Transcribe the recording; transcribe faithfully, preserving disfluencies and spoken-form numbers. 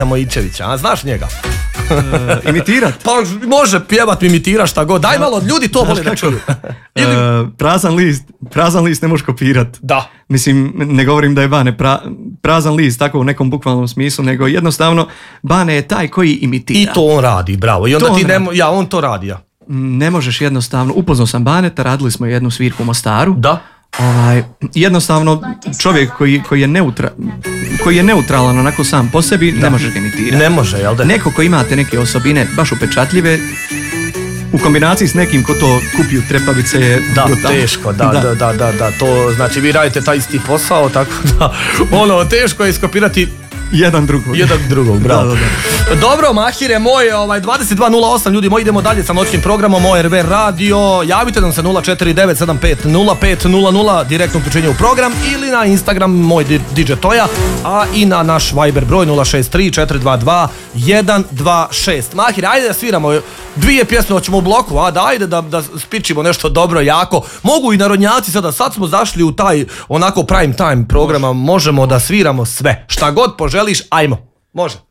Mojičevića, a znaš njega? Uh, imitirat? Pa može pjevat, imitira šta god. Daj malo, ljudi to vole da čuju. Ili... Uh, prazan list, prazan list ne možeš kopirat. Da. Mislim, ne govorim da je Bane pra, prazan list tako u nekom bukvalnom smislu, nego jednostavno Bane je taj koji imitira. I to on radi, bravo. I onda to ti ne, ja, on to radi, ja. Ne možeš jednostavno, upoznao sam Baneta, radili smo jednu svirku u Mostaru. Da. Ovaj, jednostavno čovjek koji, koji, je neutra, koji je neutralan onako sam po sebi, da. Ne može ga imitirati. Ne može, jel da? Neko ko imate neke osobine baš upečatljive, u kombinaciji s nekim ko to kupiju trepavice je da, brutalno. Teško, da, da, da, da, da, to znači vi radite taj isti posao, tako da, ono, teško je iskopirati jedan drugog. Jedan drugog, bravo. Da, da, da. Dobro, Mahire moj, ovaj, dvadeset dva nula osam, ljudi moji, idemo dalje sa noćnim programom O R V Radio. Javite nam se nula četiri devet sedam pet nula pet nula nula, direktno uključenje u program ili na Instagram moj D J Toja, a i na naš Viber broj nula šest tri četiri dva dva jedan dva šest. Mahire, ajde da sviramo dvije pjesme, hoćemo u bloku, a da ajde da, da spičimo nešto dobro, jako. Mogu i narodnjaci sada, sad smo zašli u taj onako prime time programa, možemo da sviramo sve. Šta god poželiš, ajmo. Može.